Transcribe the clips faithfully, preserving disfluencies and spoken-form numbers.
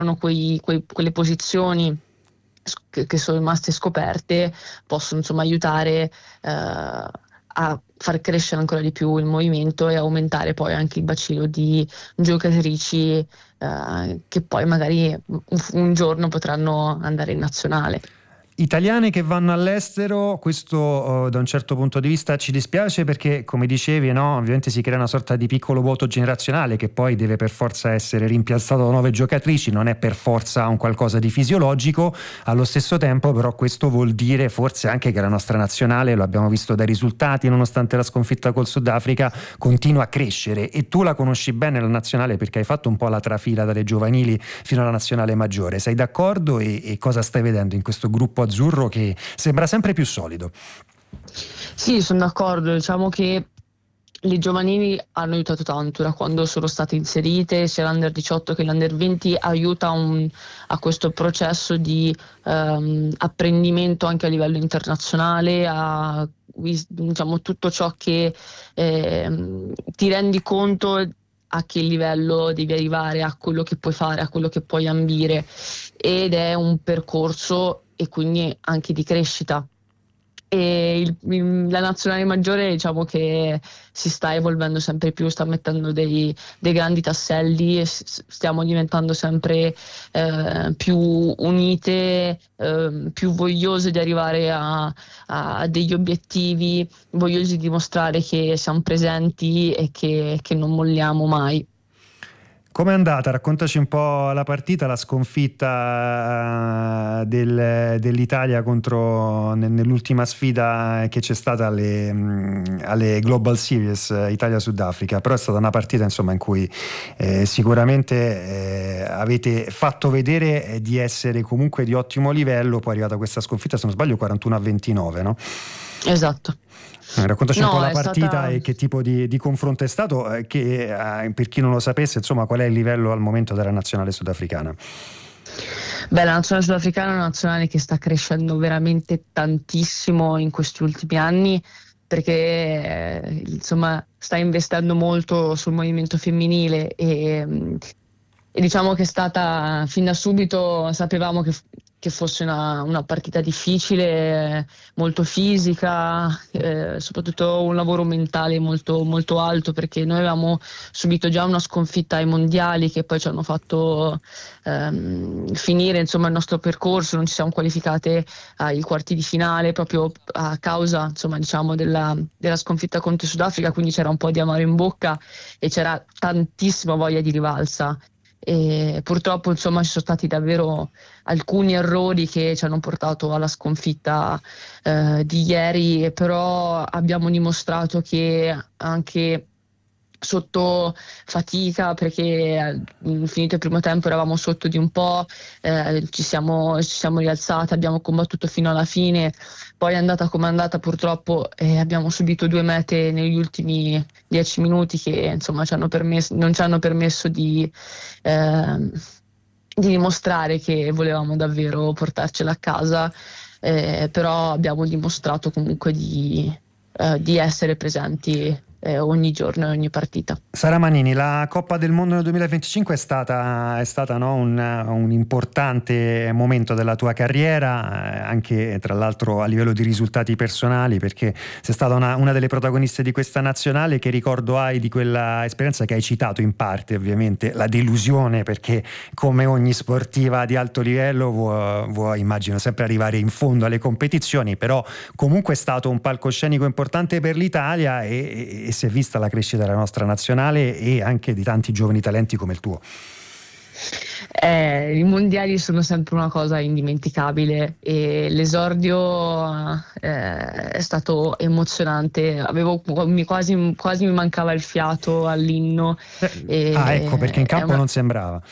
quei, quei, quelle posizioni che, che sono rimaste scoperte possono insomma aiutare eh, a far crescere ancora di più il movimento e aumentare poi anche il bacino di giocatrici eh, che poi magari un, un giorno potranno andare in nazionale. Italiane che vanno all'estero, questo uh, da un certo punto di vista ci dispiace perché, come dicevi, no, ovviamente si crea una sorta di piccolo vuoto generazionale che poi deve per forza essere rimpiazzato da nuove giocatrici, non è per forza un qualcosa di fisiologico. Allo stesso tempo però questo vuol dire forse anche che la nostra nazionale, lo abbiamo visto dai risultati, nonostante la sconfitta col Sudafrica, continua a crescere, e tu la conosci bene la nazionale perché hai fatto un po' la trafila dalle giovanili fino alla nazionale maggiore. Sei d'accordo e, e cosa stai vedendo in questo gruppo azzurro che sembra sempre più solido? Sì, sono d'accordo, diciamo che le giovanili hanno aiutato tanto da quando sono state inserite, sia l'Under diciotto che l'Under venti aiuta un, a questo processo di ehm, apprendimento anche a livello internazionale, a diciamo, tutto ciò che ehm, ti rendi conto a che livello devi arrivare, a quello che puoi fare, a quello che puoi ambire, ed è un percorso e quindi anche di crescita. E il- il- la nazionale maggiore diciamo che si sta evolvendo sempre più, sta mettendo dei, dei grandi tasselli e s- stiamo diventando sempre eh, più unite, eh, più vogliose di arrivare a, a degli obiettivi, vogliosi di dimostrare che siamo presenti e che, che non molliamo mai. Com'è andata? Raccontaci un po' la partita, la sconfitta del- dell'Italia contro nell'ultima sfida che c'è stata alle, alle Global Series Italia-Sudafrica. Però è stata una partita insomma in cui eh, sicuramente eh, avete fatto vedere di essere comunque di ottimo livello. Poi è arrivata questa sconfitta, se non sbaglio quarantuno a ventinove, no? Esatto. Eh, Raccontaci un po' No, la è partita stata... e che tipo di, di confronto è stato, eh, che eh, per chi non lo sapesse, insomma, qual è il livello al momento della nazionale sudafricana? Beh, la nazionale sudafricana è una nazionale che sta crescendo veramente tantissimo in questi ultimi anni perché eh, insomma sta investendo molto sul movimento femminile e, mh, e diciamo che è stata fin da subito, sapevamo che, che fosse una, una partita difficile, eh, molto fisica, eh, soprattutto un lavoro mentale molto, molto alto perché noi avevamo subito già una sconfitta ai mondiali che poi ci hanno fatto ehm, finire insomma il nostro percorso, non ci siamo qualificate ai quarti di finale proprio a causa insomma diciamo della, della sconfitta contro il Sudafrica, quindi c'era un po' di amaro in bocca e c'era tantissima voglia di rivalsa. E purtroppo insomma ci sono stati davvero alcuni errori che ci hanno portato alla sconfitta eh, di ieri, però abbiamo dimostrato che anche sotto fatica perché eh, finito il primo tempo eravamo sotto di un po', eh, ci siamo, ci siamo rialzate, abbiamo combattuto fino alla fine, poi è andata come è andata purtroppo e abbiamo subito due mete negli ultimi dieci minuti che insomma ci hanno permesso, non ci hanno permesso di, ehm, di dimostrare che volevamo davvero portarcela a casa, eh, però abbiamo dimostrato comunque di, eh, di essere presenti eh, ogni giorno e ogni partita. Sara Manini, la Coppa del Mondo nel duemilaventicinque è stata, è stata no, un, un importante momento della tua carriera, eh, anche tra l'altro a livello di risultati personali, perché sei stata una, una delle protagoniste di questa nazionale. Che ricordo hai di quella esperienza che hai citato in parte, ovviamente, la delusione, perché come ogni sportiva di alto livello vuoi, vuoi immagino sempre arrivare in fondo alle competizioni, però comunque è stato un palcoscenico importante per l'Italia e, e, e si è vista la crescita della nostra nazionale e anche di tanti giovani talenti come il tuo. Eh, i mondiali sono sempre una cosa indimenticabile e l'esordio eh, è stato emozionante. Avevo, mi, quasi, quasi mi mancava il fiato all'inno. Eh, ah, ecco, perché E, in è campo una... non sembrava.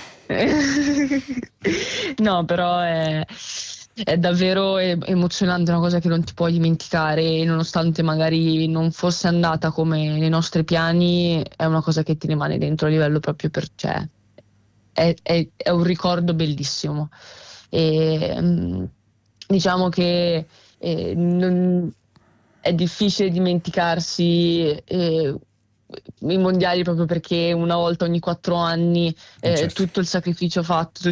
No, però è, è davvero e- emozionante, una cosa che non ti puoi dimenticare, e nonostante magari non fosse andata come nei nostri piani, è una cosa che ti rimane dentro a livello proprio per, cioè, è, è- è un ricordo bellissimo. E, mm, diciamo che eh, non- è difficile dimenticarsi eh, i mondiali proprio perché una volta ogni quattro anni eh, certo. tutto il sacrificio fatto,